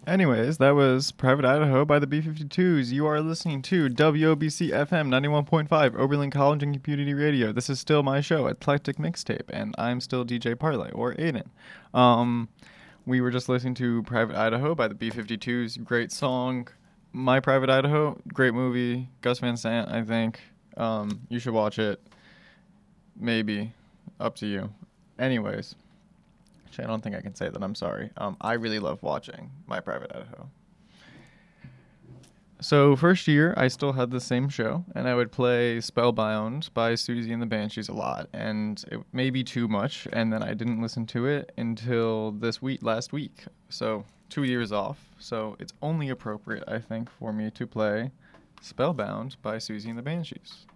Anyways, that was Private Idaho by the B-52s. You are listening to WOBC FM 91.5, Oberlin College and Community Radio. This is still my show, Eclectic Mixtape, and I'm still DJ Parlay, or Aiden. We were just listening to Private Idaho by the B-52s. Great song. My Private Idaho, great movie. Gus Van Sant, I think. You should watch it. Maybe. Up to you. Anyways. I don't think I can say that. I'm sorry. I really love watching My Private Idaho. So first year, I still had the same show, and I would play Spellbound by Siouxsie and the Banshees a lot, and it may be too much, and then I didn't listen to it until last week. So 2 years off. So it's only appropriate, I think, for me to play Spellbound by Siouxsie and the Banshees.